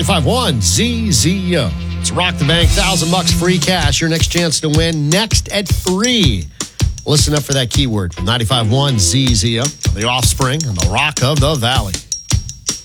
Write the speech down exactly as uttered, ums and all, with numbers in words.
ninety-five point one Z Z O. It's Rock the Bank, thousand bucks free cash. Your next chance to win next at three. Listen up for that keyword from ninety-five point one Z Z O, The Offspring, and the Rock of the Valley.